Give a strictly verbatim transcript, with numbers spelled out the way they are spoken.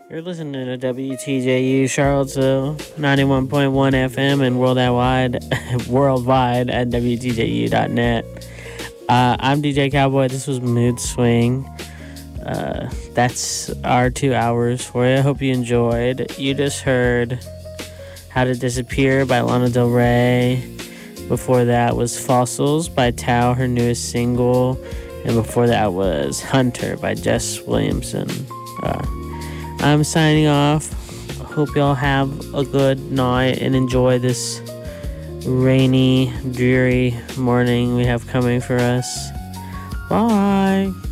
You're listening to W T J U Charlottesville, ninety-one point one F M, and worldwide, worldwide at W T J U dot net. Uh, I'm D J Cowboy. This was Mood Swing. Uh, that's our two hours for you. I hope you enjoyed. You just heard How to Disappear by Lana Del Rey. Before that was Fossils by Tao, her newest single. And before that was Hunter by Jess Williamson. Uh, I'm signing off. Hope y'all have a good night and enjoy this rainy, dreary morning we have coming for us. Bye.